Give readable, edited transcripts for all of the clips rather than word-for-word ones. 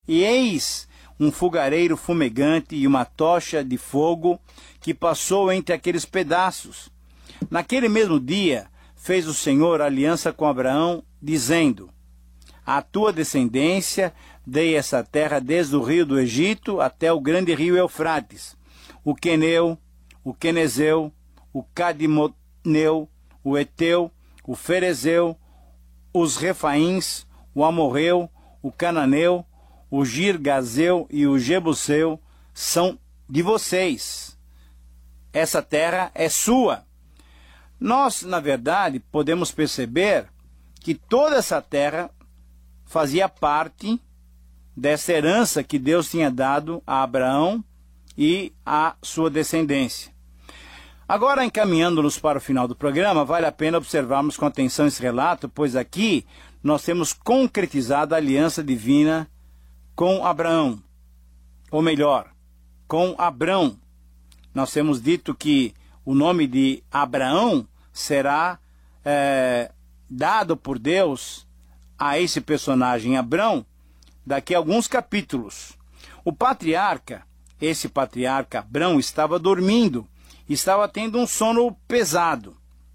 E eis um fogareiro fumegante e uma tocha de fogo que passou entre aqueles pedaços. Naquele mesmo dia fez o Senhor aliança com Abraão, dizendo: à tua descendência dei essa terra desde o rio do Egito até o grande rio Eufrates, o Queneu, o Quenezeu, o Cadimoneu, o Eteu, o Ferezeu, os Refaíns, o Amorreu, o Cananeu, o Girgazeu e o Jebuseu são de vocês. Essa terra é sua. Nós, na verdade, podemos perceber que toda essa terra fazia parte dessa herança que Deus tinha dado a Abraão e à sua descendência. Agora, encaminhando-nos para o final do programa, vale a pena observarmos com atenção esse relato, pois aqui nós temos concretizado a aliança divina com Abraão, ou melhor, com Abrão. Nós temos dito que o nome de Abraão será dado por Deus a esse personagem Abrão daqui a alguns capítulos. O patriarca, esse patriarca Abrão, estava dormindo, estava tendo um sono pesado.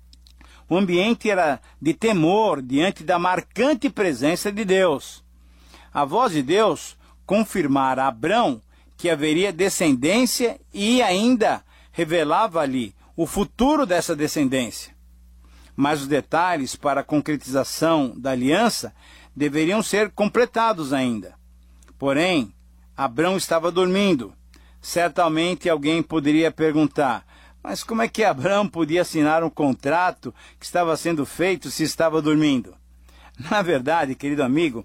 O ambiente era de temor diante da marcante presença de Deus. A voz de Deus confirmara a Abrão que haveria descendência e ainda revelava-lhe o futuro dessa descendência. Mas os detalhes para a concretização da aliança deveriam ser completados ainda. Porém, Abrão estava dormindo. Certamente alguém poderia perguntar: mas como é que Abrão podia assinar um contrato que estava sendo feito se estava dormindo? Na verdade, querido amigo,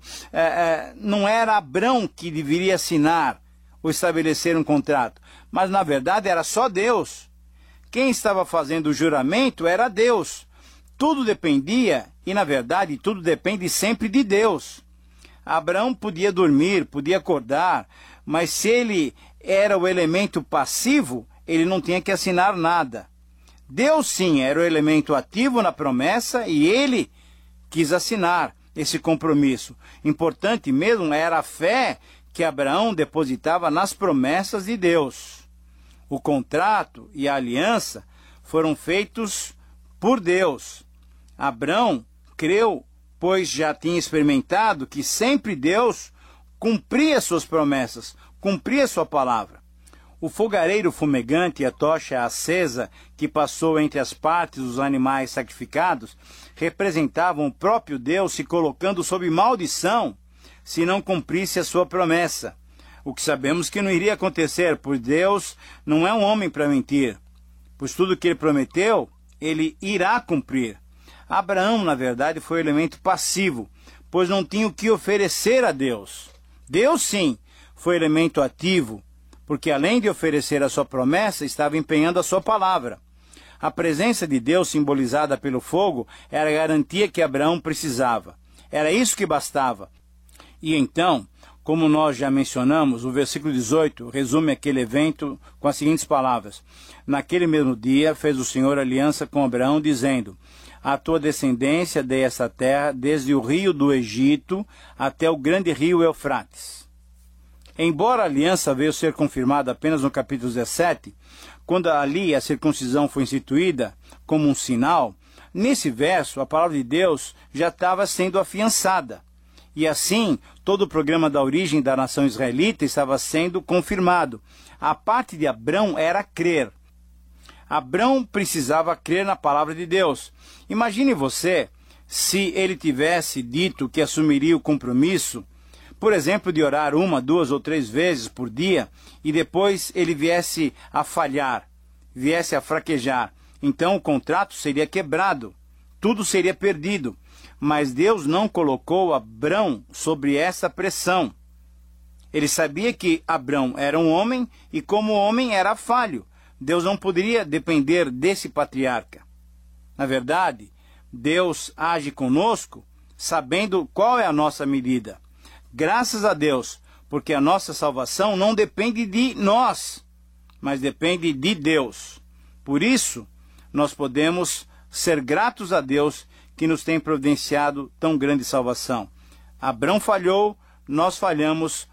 não era Abrão que deveria assinar ou estabelecer um contrato, mas na verdade era só Deus. Quem estava fazendo o juramento era Deus. Tudo dependia, e na verdade tudo depende sempre de Deus. Abraão podia dormir, podia acordar, mas se ele era o elemento passivo, ele não tinha que assinar nada. Deus sim era o elemento ativo na promessa e ele quis assinar esse compromisso. Importante mesmo era a fé que Abraão depositava nas promessas de Deus. O contrato e a aliança foram feitos por Deus. Abraão creu, pois já tinha experimentado que sempre Deus cumpria suas promessas, cumpria sua palavra. O fogareiro fumegante e a tocha acesa que passou entre as partes dos animais sacrificados representavam o próprio Deus se colocando sob maldição se não cumprisse a sua promessa. O que sabemos que não iria acontecer, pois Deus não é um homem para mentir. Pois tudo que ele prometeu, ele irá cumprir. Abraão, na verdade, foi o elemento passivo, pois não tinha o que oferecer a Deus. Deus, sim, foi o elemento ativo, porque além de oferecer a sua promessa, estava empenhando a sua palavra. A presença de Deus, simbolizada pelo fogo, era a garantia que Abraão precisava. Era isso que bastava. E então, como nós já mencionamos, o versículo 18 resume aquele evento com as seguintes palavras: naquele mesmo dia fez o Senhor aliança com Abraão, dizendo: à tua descendência dei essa terra, desde o rio do Egito até o grande rio Eufrates. Embora a aliança veio ser confirmada apenas no capítulo 17, quando ali a circuncisão foi instituída como um sinal, nesse verso a palavra de Deus já estava sendo afiançada. E assim, todo o programa da origem da nação israelita estava sendo confirmado. A parte de Abrão era crer. Abrão precisava crer na palavra de Deus. Imagine você se ele tivesse dito que assumiria o compromisso, por exemplo, de orar 1, 2 ou 3 vezes por dia, e depois ele viesse a falhar, viesse a fraquejar. Então o contrato seria quebrado, tudo seria perdido. Mas Deus não colocou Abrão sobre essa pressão. Ele sabia que Abrão era um homem e como homem era falho. Deus não poderia depender desse patriarca. Na verdade, Deus age conosco sabendo qual é a nossa medida. Graças a Deus, porque a nossa salvação não depende de nós, mas depende de Deus. Por isso, nós podemos ser gratos a Deus que nos tem providenciado tão grande salvação. Abrão falhou, nós falhamos,